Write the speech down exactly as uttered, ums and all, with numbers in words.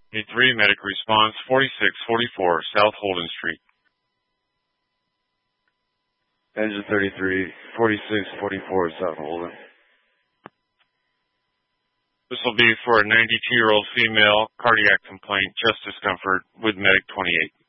A three medic response, forty-six forty-four South Holden Street. Engine thirty-three, forty-six forty-four South Holden. This will be for a ninety-two-year-old female, cardiac complaint, chest discomfort with medic twenty-eight.